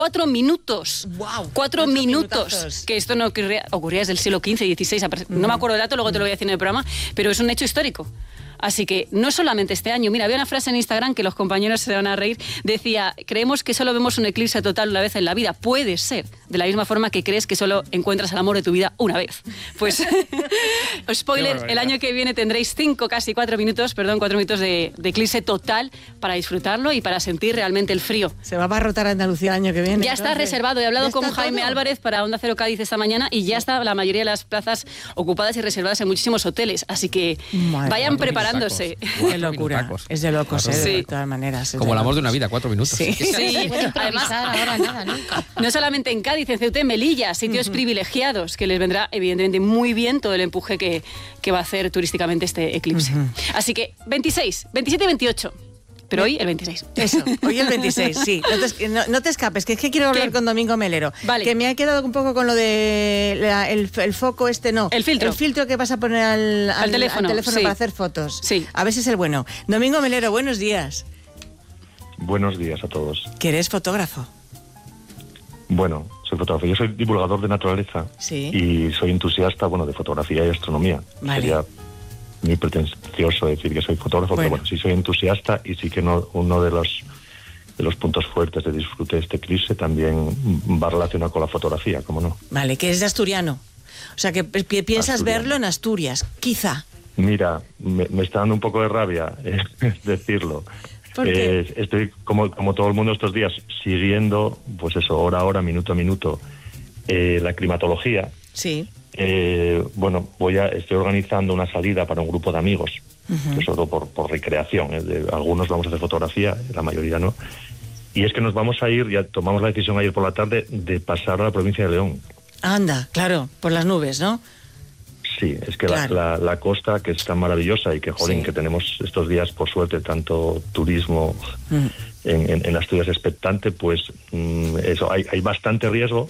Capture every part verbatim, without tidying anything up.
Cuatro minutos. Wow, cuatro, cuatro minutos. minutazos. Que esto no ocurría, ocurría desde el siglo quince, dieciséis. No me acuerdo el dato, luego te lo voy a decir en el programa, pero es un hecho histórico. Así que no solamente este año. Mira, había una frase en Instagram que los compañeros se van a reír. Decía, creemos que solo vemos un eclipse total una vez en la vida. Puede ser. De la misma forma que crees que solo encuentras el amor de tu vida una vez. Pues, spoiler, el año que viene tendréis cinco, casi cuatro minutos, perdón, cuatro minutos de, de eclipse total para disfrutarlo y para sentir realmente el frío. Se va a abarrotar Andalucía el año que viene. Ya está entonces. reservado. He hablado con Jaime todo? Álvarez para Onda Cero Cádiz esta mañana y ya está la mayoría de las plazas ocupadas y reservadas en muchísimos hoteles. Así que Madre vayan mía. preparándose. Qué locura. Es de locos, ¿eh? Sí. De todas maneras. Como el amor de una vida, cuatro minutos. Sí. Sí, además, ahora nada, nunca. no solamente en Cádiz, en Ceuta y Melilla, sitios uh-huh. privilegiados, que les vendrá evidentemente muy bien todo el empuje que, que va a hacer turísticamente este eclipse. Uh-huh. Así que veintiséis, veintisiete y veintiocho. Pero hoy el veintiséis. Eso, hoy el veintiséis, sí. No te, no, no te escapes, que es que quiero hablar ¿Qué? con Domingo Melero. Vale. Que me ha quedado un poco con lo de la, el, el foco este, no. El filtro. El filtro que vas a poner al, al, al teléfono, al teléfono sí. para hacer fotos. Sí. A ver si es el bueno. Domingo Melero, buenos días. Buenos días a todos. ¿Que eres fotógrafo? Bueno, soy fotógrafo. Yo soy divulgador de naturaleza. Sí. Y soy entusiasta, bueno, de fotografía y astronomía. Vale. Sería muy pretencioso decir que soy fotógrafo, bueno. pero bueno, sí soy entusiasta y sí que no, uno de los de los puntos fuertes de disfrute de este eclipse también va relacionado con la fotografía, ¿cómo no? Vale, que es de asturiano. O sea, que pi- piensas Asturiano. verlo en Asturias, quizá. Mira, me, me está dando un poco de rabia eh, decirlo. ¿Por qué? Eh, estoy, como, como todo el mundo estos días, siguiendo, pues eso, hora a hora, minuto a minuto, eh, la climatología. Sí. Eh, bueno, voy a, estoy organizando una salida para un grupo de amigos, uh-huh. sobre todo por, por recreación. ¿eh? De, algunos vamos a hacer fotografía, la mayoría no. Y es que nos vamos a ir, ya tomamos la decisión ayer por la tarde, de pasar a la provincia de León. Anda, claro, por las nubes, ¿no? Sí, es que claro. la, la, la costa, que es tan maravillosa y que, jolín, sí. que tenemos estos días, por suerte, tanto turismo mm. en, en, en Asturias expectante, pues mm, eso, hay, hay bastante riesgo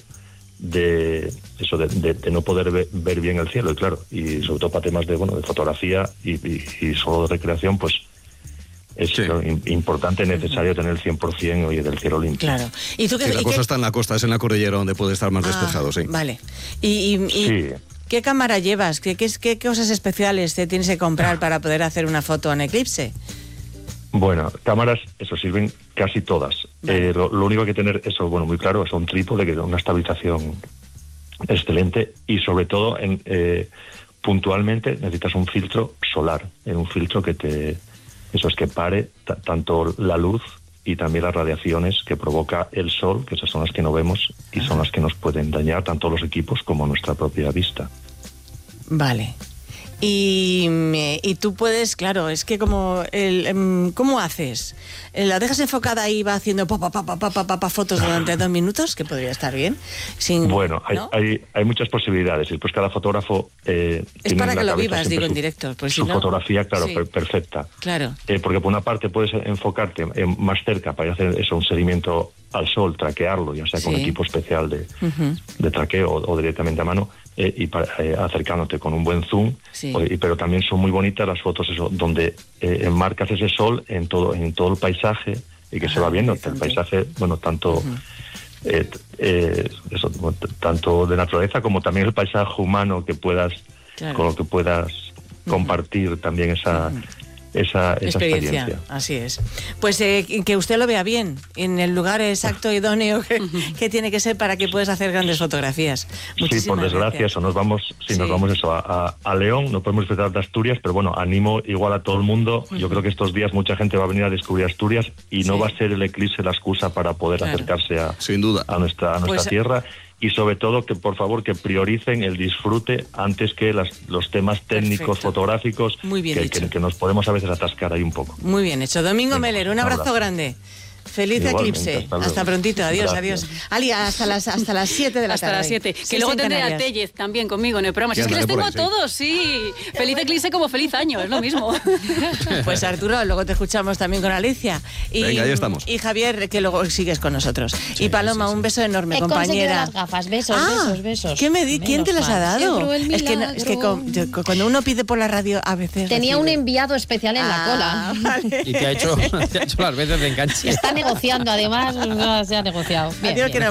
de eso de, de, de no poder ver, ver bien el cielo, y claro, y sobre todo para temas de bueno de fotografía y, y, y solo de recreación, pues es sí. claro, importante, necesario tener el cien por ciento oye, del cielo limpio. Claro. ¿Y tú qué, sí, la y cosa qué... está en la costa, es en la cordillera donde puede estar más ah, despejado, sí. Vale. ¿Y, y, y sí. qué cámara llevas? ¿Qué, qué, qué cosas especiales te tienes que comprar para poder hacer una foto en eclipse? Bueno, cámaras, eso sirven casi todas. Vale. Eh, lo, lo único que tener, eso, bueno, muy claro, es un trípode que da una estabilización excelente y sobre todo, en, eh, puntualmente necesitas un filtro solar, eh, un filtro que te, eso es que pare t- tanto la luz y también las radiaciones que provoca el sol, que esas son las que no vemos y son las que nos pueden dañar tanto los equipos como nuestra propia vista. Vale. Y, y tú puedes, claro, es que como, el, ¿cómo haces? ¿La dejas enfocada y va haciendo pa, pa, pa, pa, pa, pa, pa, fotos durante dos minutos? Que podría estar bien. Sin, bueno, hay, ¿no? hay, hay muchas posibilidades. Y pues cada fotógrafo eh, es tiene para en la que lo cabeza vivas, digo, su, en directo. Pues su si no, fotografía, claro, sí. per- perfecta. Claro. Eh, porque por una parte puedes enfocarte en, más cerca para hacer eso, un seguimiento al sol, traquearlo, ya sea con sí. equipo especial de, uh-huh. de traqueo o, o directamente a mano, eh, y para, eh, acercándote con un buen zoom. Sí. O, y, pero también son muy bonitas las fotos eso, donde eh, enmarcas ese sol en todo, en todo el paisaje y que ah, se va viendo el paisaje, bueno, tanto uh-huh. eh, eh, eso, t- tanto de naturaleza como también el paisaje humano que puedas, claro. con lo que puedas uh-huh. compartir también esa uh-huh. Esa, esa experiencia. experiencia. Así es. Pues eh, que usted lo vea bien, en el lugar exacto, idóneo que, que tiene que ser para que puedas hacer grandes fotografías. Muchísimas sí, por desgracia, gracias. Eso, nos vamos, si sí. nos vamos eso, a, a, a León, no podemos disfrutar de Asturias, pero bueno, animo igual a todo el mundo. Uh-huh. Yo creo que estos días mucha gente va a venir a descubrir Asturias y sí. no va a ser el eclipse la excusa para poder claro. acercarse a, Sin duda. a nuestra, a nuestra pues, tierra. Y sobre todo que por favor que prioricen el disfrute antes que las, los temas técnicos perfecto. Fotográficos muy bien que, hecho. Que, que nos podemos a veces atascar ahí un poco. Muy bien hecho. Domingo Venga, Melero, un abrazo, abrazo grande. Feliz Igualmente, eclipse. Hasta, hasta prontito. Adiós, Gracias. adiós. Ali, hasta las hasta las siete de la hasta tarde. Hasta las siete. Que luego tendré a Tellez también conmigo en el programa. Si es que les tengo a todos, sí. Feliz eclipse como feliz año, es lo mismo. Pues Arturo, luego te escuchamos también con Alicia. Y, Venga, ahí estamos. Y Javier, que luego sigues con nosotros. Sí, y Paloma, sí, sí. un beso enorme, He compañera. las gafas, besos, ah, besos, besos. ¿qué me di? ¿Quién te las ha dado? Es que, no, es que con, yo, cuando uno pide por la radio, a veces... Tenía recibe. un enviado especial en ah, la cola. Vale. Y te ha hecho, te ha hecho las veces de enganche. Está está negociando, además, se ha negociado. Bien, Adiós, bien. que